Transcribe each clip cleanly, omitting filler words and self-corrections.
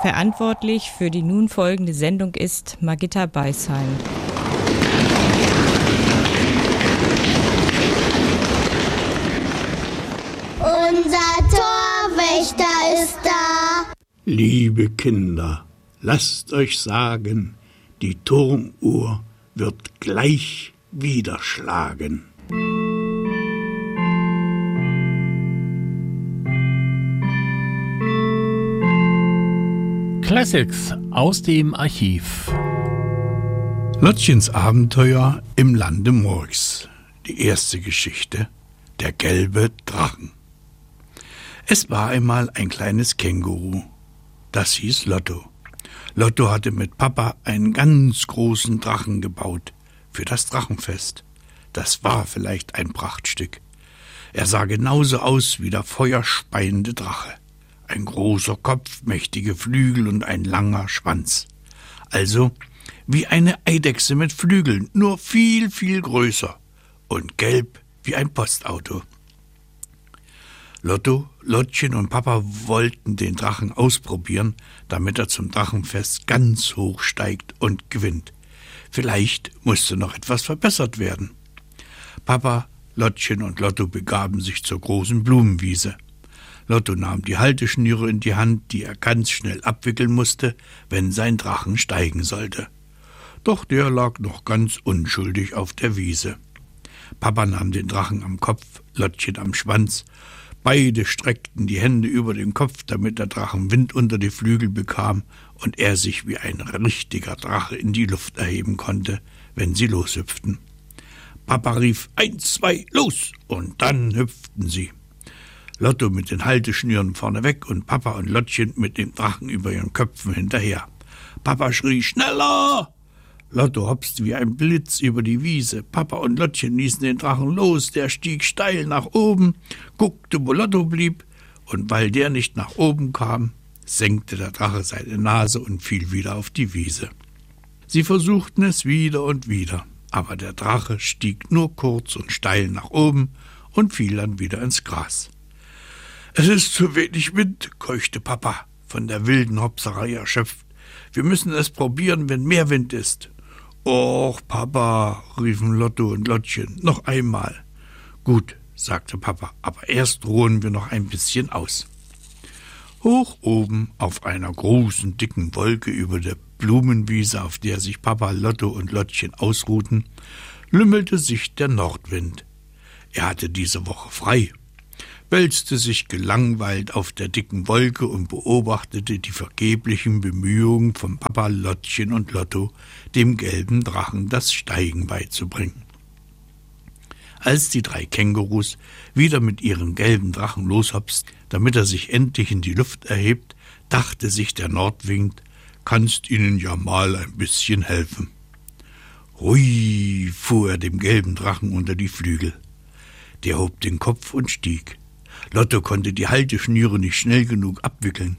Verantwortlich für die nun folgende Sendung ist Margitta Beisheim. Unser Torwächter ist da. Liebe Kinder, lasst euch sagen, die Turmuhr wird gleich wieder schlagen. Classics aus dem Archiv. Lottchens Abenteuer im Lande Murks. Die erste Geschichte, der gelbe Drachen. Es war einmal ein kleines Känguru. Das hieß Lotto. Lotto hatte mit Papa einen ganz großen Drachen gebaut für das Drachenfest. Das war vielleicht ein Prachtstück. Er sah genauso aus wie der feuerspeiende Drache. Ein großer Kopf, mächtige Flügel und ein langer Schwanz. Also wie eine Eidechse mit Flügeln, nur viel, viel größer und gelb wie ein Postauto. Lotto, Lottchen und Papa wollten den Drachen ausprobieren, damit er zum Drachenfest ganz hoch steigt und gewinnt. Vielleicht musste noch etwas verbessert werden. Papa, Lottchen und Lotto begaben sich zur großen Blumenwiese. Lotto nahm die Halteschnüre in die Hand, die er ganz schnell abwickeln musste, wenn sein Drachen steigen sollte. Doch der lag noch ganz unschuldig auf der Wiese. Papa nahm den Drachen am Kopf, Lottchen am Schwanz. Beide streckten die Hände über den Kopf, damit der Drachen Wind unter die Flügel bekam und er sich wie ein richtiger Drache in die Luft erheben konnte, wenn sie loshüpften. Papa rief 1, 2, los! Und dann hüpften sie. Lotto mit den Halteschnüren vorne weg und Papa und Lottchen mit dem Drachen über ihren Köpfen hinterher. Papa schrie, schneller! Lotto hopste wie ein Blitz über die Wiese. Papa und Lottchen ließen den Drachen los, der stieg steil nach oben, guckte, wo Lotto blieb, und weil der nicht nach oben kam, senkte der Drache seine Nase und fiel wieder auf die Wiese. Sie versuchten es wieder und wieder, aber der Drache stieg nur kurz und steil nach oben und fiel dann wieder ins Gras. »Es ist zu wenig Wind«, keuchte Papa, von der wilden Hopserei erschöpft. »Wir müssen es probieren, wenn mehr Wind ist.« »Och, Papa«, riefen Lotto und Lottchen, »noch einmal.« »Gut«, sagte Papa, »aber erst ruhen wir noch ein bisschen aus.« Hoch oben auf einer großen, dicken Wolke über der Blumenwiese, auf der sich Papa, Lotto und Lottchen ausruhten, lümmelte sich der Nordwind. Er hatte diese Woche frei, wälzte sich gelangweilt auf der dicken Wolke und beobachtete die vergeblichen Bemühungen von Papa, Lottchen und Lotto, dem gelben Drachen das Steigen beizubringen. Als die 3 Kängurus wieder mit ihrem gelben Drachen loshopsten, damit er sich endlich in die Luft erhebt, dachte sich der Nordwind, »kannst ihnen ja mal ein bisschen helfen.« Hui, fuhr er dem gelben Drachen unter die Flügel. Der hob den Kopf und stieg. Lotto konnte die Halteschnüre nicht schnell genug abwickeln.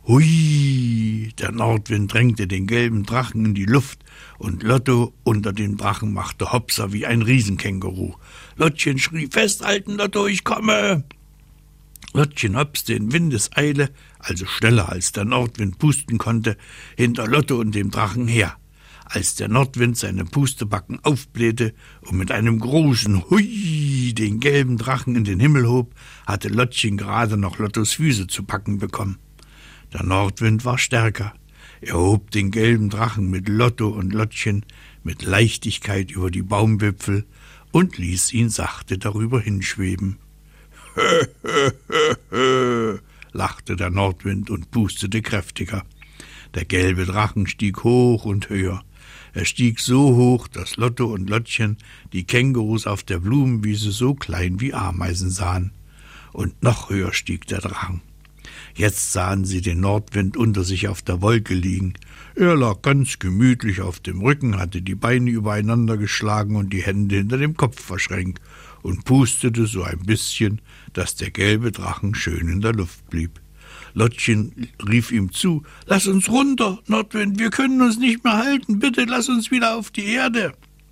Hui, der Nordwind drängte den gelben Drachen in die Luft und Lotto unter dem Drachen machte Hopser wie ein Riesenkänguru. Lottchen schrie, »Festhalten, Lotto, ich komme!« Lottchen hopste in Windeseile, also schneller als der Nordwind pusten konnte, hinter Lotto und dem Drachen her. Als der Nordwind seine Pustebacken aufblähte und mit einem großen Hui den gelben Drachen in den Himmel hob, hatte Lottchen gerade noch Lottos Füße zu packen bekommen. Der Nordwind war stärker. Er hob den gelben Drachen mit Lotto und Lottchen mit Leichtigkeit über die Baumwipfel und ließ ihn sachte darüber hinschweben. »Hö, hö, hö, hö«, lachte der Nordwind und pustete kräftiger. Der gelbe Drachen stieg hoch und höher. Er stieg so hoch, dass Lotto und Lottchen die Kängurus auf der Blumenwiese so klein wie Ameisen sahen. Und noch höher stieg der Drachen. Jetzt sahen sie den Nordwind unter sich auf der Wolke liegen. Er lag ganz gemütlich auf dem Rücken, hatte die Beine übereinander geschlagen und die Hände hinter dem Kopf verschränkt und pustete so ein bisschen, dass der gelbe Drachen schön in der Luft blieb. Lottchen rief ihm zu, »Lass uns runter, Nordwind, wir können uns nicht mehr halten, bitte lass uns wieder auf die Erde.«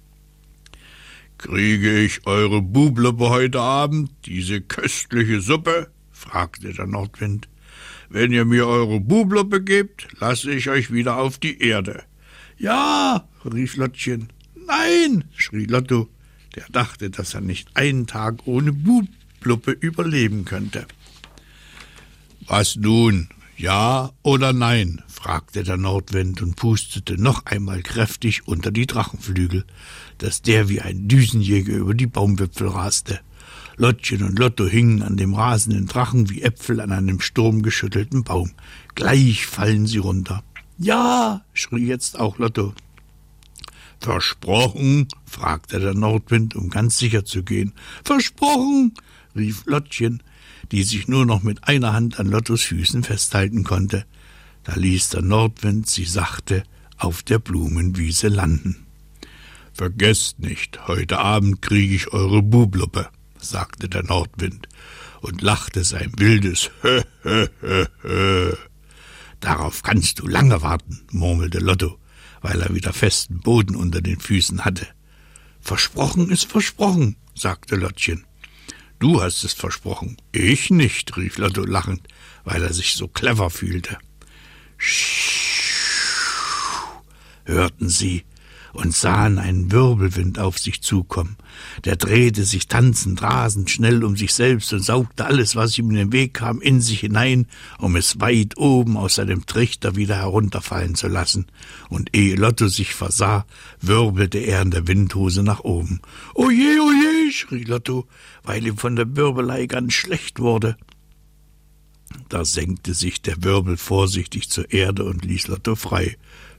»Kriege ich eure Bubleppe heute Abend, diese köstliche Suppe?« fragte der Nordwind. wenn ihr mir eure Bubloppe gebt, lasse ich euch wieder auf die Erde. Ja, rief Lottchen. Nein, schrie Lotto, der dachte, dass er nicht einen Tag ohne Bubloppe überleben könnte. Was nun, ja oder nein? Fragte der Nordwind und pustete noch einmal kräftig unter die Drachenflügel, dass der wie ein Düsenjäger über die Baumwipfel raste. Lottchen und Lotto hingen an dem rasenden Drachen wie Äpfel an einem sturmgeschüttelten Baum. Gleich fallen sie runter. Ja, schrie jetzt auch Lotto. Versprochen? Fragte der Nordwind, um ganz sicher zu gehen. Versprochen, rief Lottchen, die sich nur noch mit einer Hand an Lottos Füßen festhalten konnte. Da ließ der Nordwind sie sachte auf der Blumenwiese landen. Vergesst nicht, heute Abend kriege ich eure Bubloppe, sagte der Nordwind und lachte sein wildes Hö, hö, hö, hö. Darauf kannst du lange warten, murmelte Lotto, weil er wieder festen Boden unter den Füßen hatte. Versprochen ist versprochen, sagte Lottchen. Du hast es versprochen, ich nicht, rief Lotto lachend, weil er sich so clever fühlte. Hörten sie und sahen einen Wirbelwind auf sich zukommen. Der drehte sich tanzend, rasend schnell um sich selbst und saugte alles, was ihm in den Weg kam, in sich hinein, um es weit oben aus seinem Trichter wieder herunterfallen zu lassen. Und ehe Lotto sich versah, wirbelte er in der Windhose nach oben. Oje, schrie Lotto, weil ihm von der Wirbelei ganz schlecht wurde. Da senkte sich der Wirbel vorsichtig zur Erde und ließ Lotto frei.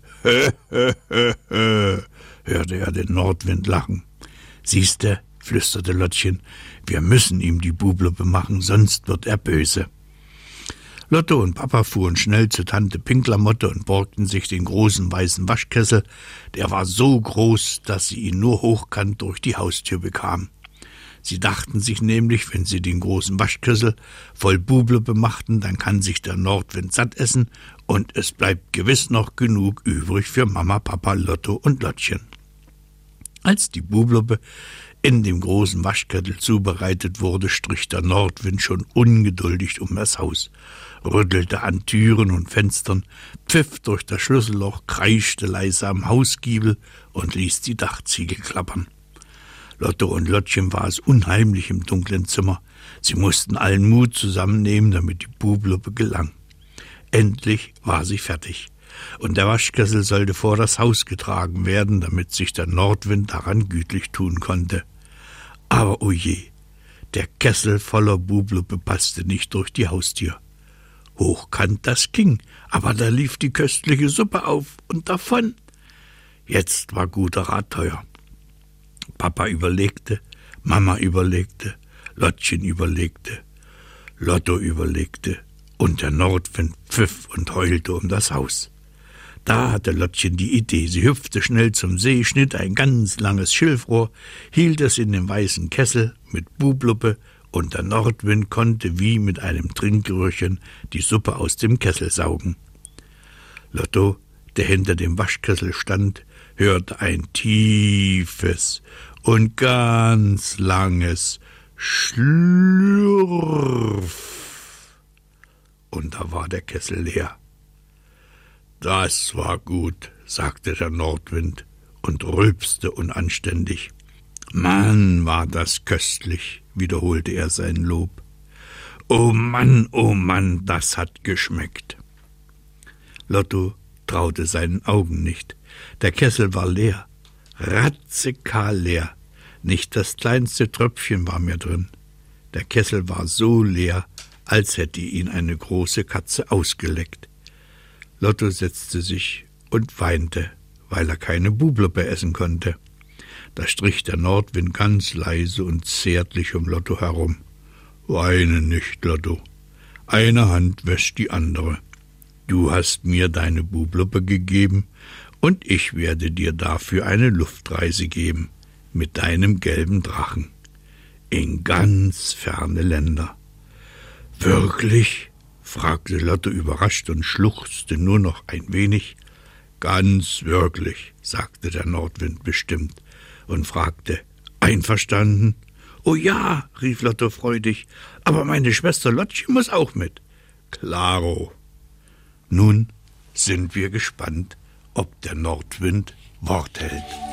Hörte er den Nordwind lachen. Siehste, flüsterte Lottchen, wir müssen ihm die Bubloppe machen, sonst wird er böse. Lotto und Papa fuhren schnell zu Tante Pinklamotte und borgten sich den großen weißen Waschkessel. Der war so groß, dass sie ihn nur hochkant durch die Haustür bekamen. Sie dachten sich nämlich, wenn sie den großen Waschkessel voll Bubloppe machten, dann kann sich der Nordwind satt essen und es bleibt gewiss noch genug übrig für Mama, Papa, Lotto und Lottchen. Als die Bubloppe in dem großen Waschkessel zubereitet wurde, strich der Nordwind schon ungeduldig um das Haus, rüttelte an Türen und Fenstern, pfiff durch das Schlüsselloch, kreischte leise am Hausgiebel und ließ die Dachziegel klappern. Lotto und Lottchen war es unheimlich im dunklen Zimmer. Sie mussten allen Mut zusammennehmen, damit die Bubloppe gelang. Endlich war sie fertig, und der Waschkessel sollte vor das Haus getragen werden, damit sich der Nordwind daran gütlich tun konnte. Aber oje, der Kessel voller Bubloppe passte nicht durch die Haustür. Hochkant das ging, aber da lief die köstliche Suppe auf und davon. Jetzt war guter Rat teuer. Papa überlegte, Mama überlegte, Lottchen überlegte, Lotto überlegte und der Nordwind pfiff und heulte um das Haus. Da hatte Lottchen die Idee. Sie hüpfte schnell zum See, schnitt ein ganz langes Schilfrohr, hielt es in den weißen Kessel mit Bubloppe und der Nordwind konnte wie mit einem Trinkröhrchen die Suppe aus dem Kessel saugen. Lotto, der hinter dem Waschkessel stand, hörte ein tiefes und ganz langes Schlürf. Und da war der Kessel leer. Das war gut, sagte der Nordwind und rülpste unanständig. Mann, war das köstlich, wiederholte er sein Lob. Oh Mann, das hat geschmeckt. Lotto traute seinen Augen nicht. Der Kessel war leer, ratzekal leer. Nicht das kleinste Tröpfchen war mehr drin. Der Kessel war so leer, als hätte ihn eine große Katze ausgeleckt. Lotto setzte sich und weinte, weil er keine Bubloppe essen konnte. Da strich der Nordwind ganz leise und zärtlich um Lotto herum. Weine nicht, Lotto. Eine Hand wäscht die andere. Du hast mir deine Bubloppe gegeben und ich werde dir dafür eine Luftreise geben mit deinem gelben Drachen in ganz ferne Länder. Wirklich? Fragte Lotto überrascht und schluchzte nur noch ein wenig. Ganz wirklich, sagte der Nordwind bestimmt und fragte, einverstanden? Oh ja, rief Lotto freudig, aber meine Schwester Lottchen muss auch mit. Klaro. Nun sind wir gespannt, ob der Nordwind Wort hält.